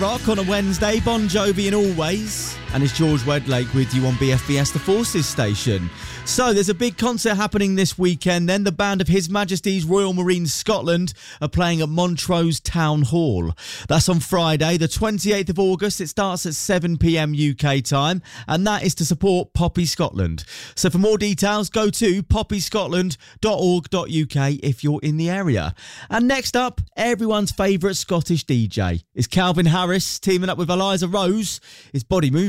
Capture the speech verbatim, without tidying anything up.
Rock on a Wednesday, Bon Jovi and Always, and it's George Wedlake with you on B F B S, the Forces station. So there's a big concert happening this weekend then. The band of His Majesty's Royal Marines Scotland are playing at Montrose Town Hall. That's on Friday, the twenty-eighth of August. It starts at seven p m U K time, and that is to support Poppy Scotland. So for more details, go to poppy scotland dot org dot U K if you're in the area. And next up, everyone's favourite Scottish D J is Calvin Harris teaming up with Eliza Rose. It's Body Move.